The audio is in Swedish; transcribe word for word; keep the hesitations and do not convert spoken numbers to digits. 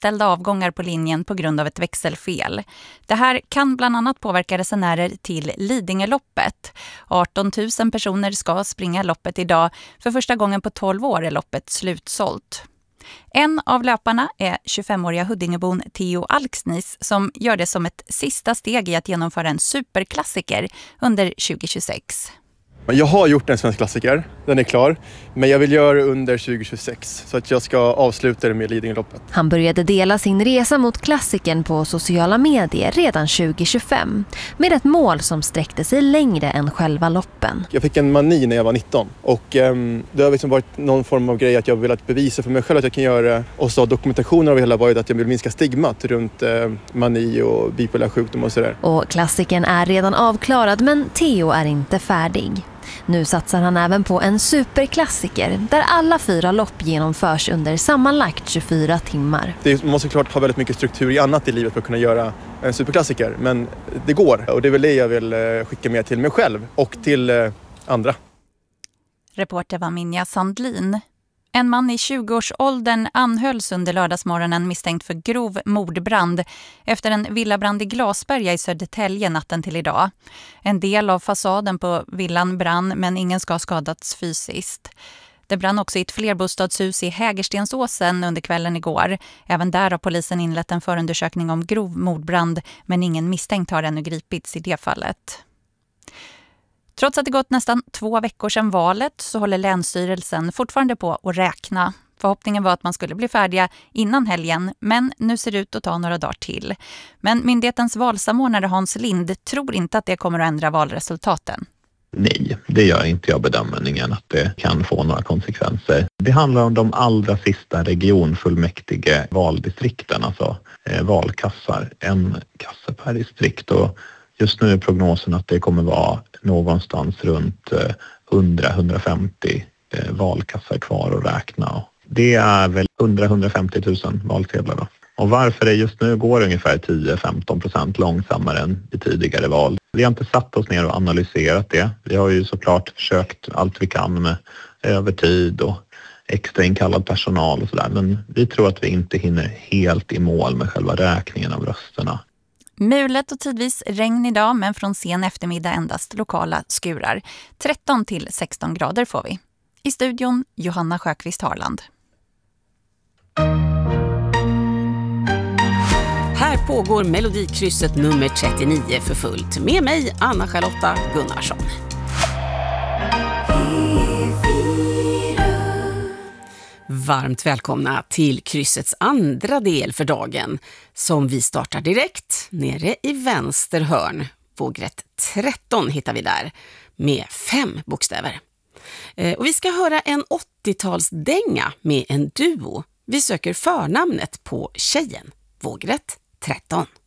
inställda avgångar på linjen på grund av ett växelfel. Det här kan bland annat påverka resenärer till Lidingöloppet. arton tusen personer ska springa loppet idag. För första gången på tolv år är loppet slutsålt. En av löparna är tjugofemåriga Huddingebon Theo Alksnis som gör det som ett sista steg i att genomföra en superklassiker under tjugohundratjugosex. Jag har gjort en svensk klassiker, den är klar, men jag vill göra under tjugohundratjugosex så att jag ska avsluta det med Lidingöloppet. Han började dela sin resa mot klassikern på sociala medier redan tjugohundratjugofem med ett mål som sträckte sig längre än själva loppen. Jag fick en mani när jag var nitton och um, det har liksom varit någon form av grej att jag velat bevisa för mig själv att jag kan göra det. Och så dokumentationen av det hela varit att jag vill minska stigmat runt uh, mani och bipolär sjukdom och sådär. Och klassikern är redan avklarad men Theo är inte färdig. Nu satsar han även på en superklassiker där alla fyra lopp genomförs under sammanlagt tjugofyra timmar. Det måste såklart ha väldigt mycket struktur i annat i livet för att kunna göra en superklassiker, men det går och det är väl det jag vill skicka med till mig själv och till andra. Reporter var Minja Sandlin. En man i tjugoårsåldern anhölls under lördagsmorgonen misstänkt för grov mordbrand efter en villabrand i Glasberga i Södertälje natten till idag. En del av fasaden på villan brann men ingen ska ha skadats fysiskt. Det brann också i ett flerbostadshus i Hägerstensåsen under kvällen igår. Även där har polisen inlett en förundersökning om grov mordbrand men ingen misstänkt har ännu gripits i det fallet. Trots att det gått nästan två veckor sedan valet så håller Länsstyrelsen fortfarande på att räkna. Förhoppningen var att man skulle bli färdiga innan helgen, men nu ser det ut att ta några dagar till. Men myndighetens valsamordnare Hans Lind tror inte att det kommer att ändra valresultaten. Nej, det gör inte jag bedömningen att det kan få några konsekvenser. Det handlar om de allra sista regionfullmäktige valdistrikten, alltså eh, valkassar, en kassa per distrikt, och just nu är prognosen att det kommer vara någonstans runt hundra till hundrafemtio valkassar kvar att räkna. Det är väl hundra till hundrafemtio tusen valsedlar då. Och varför det just nu går ungefär tio till femton procent långsammare än i tidigare val. Vi har inte satt oss ner och analyserat det. Vi har ju såklart försökt allt vi kan med övertid och extra inkallad personal och sådär. Men vi tror att vi inte hinner helt i mål med själva räkningen av rösterna. Mulet och tidvis regn idag, men från sen eftermiddag endast lokala skurar. tretton till sexton grader får vi. I studion Johanna Sjöqvist Harland. Här pågår Melodikrysset nummer trettionio för fullt. Med mig Anna-Charlotta Gunnarsson. Varmt välkomna till kryssets andra del för dagen som vi startar direkt nere i vänster hörn. Vågrätt tretton hittar vi där med fem bokstäver. Eh, och vi ska höra en åttiotalsdänga med en duo. Vi söker förnamnet på tjejen. Vågrätt tretton.